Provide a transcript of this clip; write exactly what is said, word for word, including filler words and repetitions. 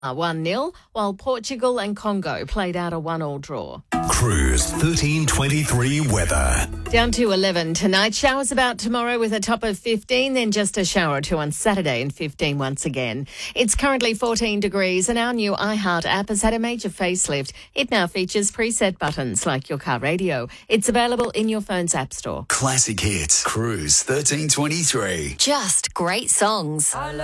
one nil, while Portugal and Congo played out a one-all draw. Cruise thirteen twenty-three weather. Down to eleven tonight. Showers about tomorrow with a top of fifteen, then just a shower or two on Saturday and fifteen once again. It's currently fourteen degrees and our new iHeart app has had a major facelift. It now features preset buttons like your car radio. It's available in your phone's app store. Classic hits. Cruise thirteen twenty-three. Just great songs.